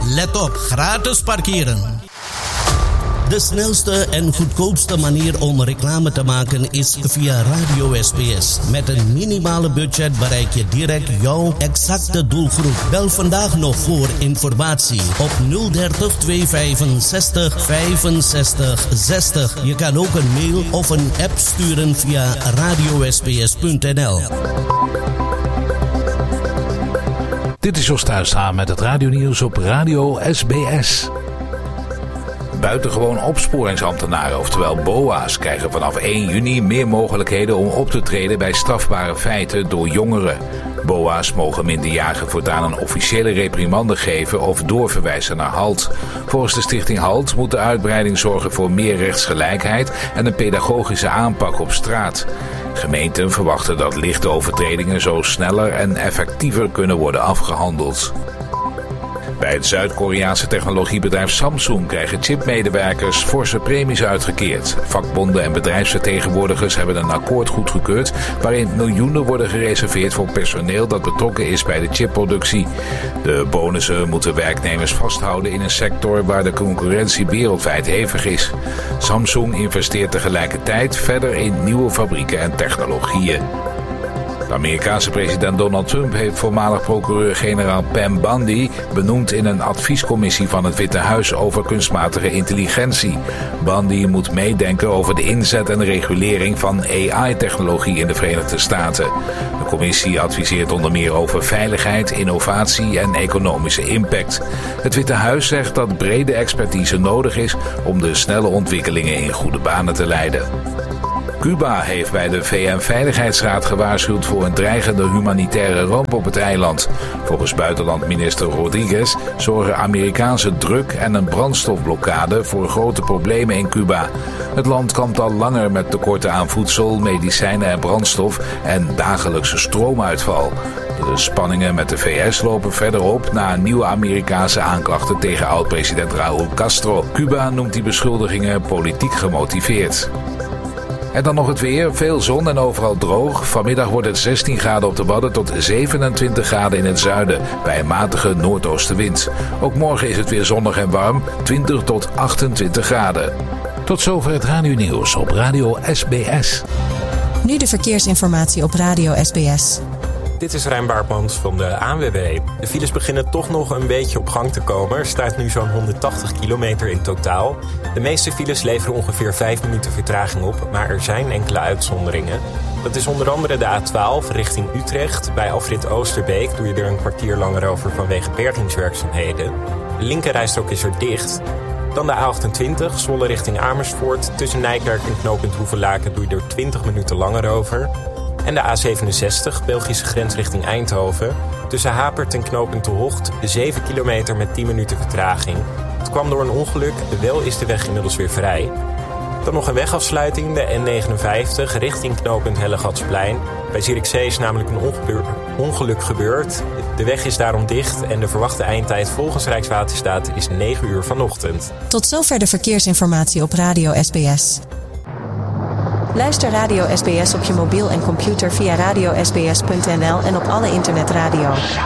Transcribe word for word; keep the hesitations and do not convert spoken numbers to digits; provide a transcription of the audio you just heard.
Let op, gratis parkeren. De snelste en goedkoopste manier om reclame te maken is via Radio S B S. Met een minimale budget bereik je direct jouw exacte doelgroep. Bel vandaag nog voor informatie op nul dertig tweehonderdvijfenzestig vijfenzestig zestig. Je kan ook een mail of een app sturen via radio s b s punt n l. Dit is Jos Thuisstaan met het radionieuws op Radio S B S. Buitengewoon opsporingsambtenaren, oftewel B O A's, krijgen vanaf één juni meer mogelijkheden om op te treden bij strafbare feiten door jongeren. B O A's mogen minderjarigen voortaan een officiële reprimande geven of doorverwijzen naar HALT. Volgens de stichting HALT moet de uitbreiding zorgen voor meer rechtsgelijkheid en een pedagogische aanpak op straat. Gemeenten verwachten dat lichte overtredingen zo sneller en effectiever kunnen worden afgehandeld. Bij het Zuid-Koreaanse technologiebedrijf Samsung krijgen chipmedewerkers forse premies uitgekeerd. Vakbonden en bedrijfsvertegenwoordigers hebben een akkoord goedgekeurd waarin miljoenen worden gereserveerd voor personeel dat betrokken is bij de chipproductie. De bonussen moeten werknemers vasthouden in een sector waar de concurrentie wereldwijd hevig is. Samsung investeert tegelijkertijd verder in nieuwe fabrieken en technologieën. De Amerikaanse president Donald Trump heeft voormalig procureur-generaal Pam Bondi benoemd in een adviescommissie van het Witte Huis over kunstmatige intelligentie. Bondi moet meedenken over de inzet en regulering van A I-technologie in de Verenigde Staten. De commissie adviseert onder meer over veiligheid, innovatie en economische impact. Het Witte Huis zegt dat brede expertise nodig is om de snelle ontwikkelingen in goede banen te leiden. Cuba heeft bij de V N-veiligheidsraad gewaarschuwd voor een dreigende humanitaire ramp op het eiland. Volgens buitenlandminister Rodriguez zorgen Amerikaanse druk en een brandstofblokkade voor grote problemen in Cuba. Het land kampt al langer met tekorten aan voedsel, medicijnen en brandstof en dagelijkse stroomuitval. De spanningen met de V S lopen verder op na nieuwe Amerikaanse aanklachten tegen oud-president Raúl Castro. Cuba noemt die beschuldigingen politiek gemotiveerd. En dan nog het weer. Veel zon en overal droog. Vanmiddag wordt het zestien graden op de Wadden tot zevenentwintig graden in het zuiden bij een matige noordoostenwind. Ook morgen is het weer zonnig en warm, twintig tot achtentwintig graden. Tot zover het radionieuws op Radio S B S. Nu de verkeersinformatie op Radio S B S. Dit is Rijn Baartmans van de A N W B. De files beginnen toch nog een beetje op gang te komen. Er staat nu zo'n honderdtachtig kilometer in totaal. De meeste files leveren ongeveer vijf minuten vertraging op, maar er zijn enkele uitzonderingen. Dat is onder andere de A twaalf richting Utrecht. Bij afrit Oosterbeek doe je er een kwartier langer over vanwege bergingswerkzaamheden. De linkerrijstrook is er dicht. Dan de A achtentwintig, Zwolle richting Amersfoort. Tussen Nijkerk en knooppunt Hoevelaken doe je er twintig minuten langer over. En de A zevenenzestig, Belgische grens richting Eindhoven. Tussen Hapert en knooppunt De Hocht, zeven kilometer met tien minuten vertraging. Het kwam door een ongeluk, wel is de weg inmiddels weer vrij. Dan nog een wegafsluiting, de N negenenvijftig, richting knooppunt Hellegatsplein. Bij Zierikzee is namelijk een ongeluk, ongeluk gebeurd. De weg is daarom dicht en de verwachte eindtijd volgens Rijkswaterstaat is negen uur vanochtend. Tot zover de verkeersinformatie op Radio S B S. Luister Radio S B S op je mobiel en computer via radio s b s punt n l en op alle internetradio.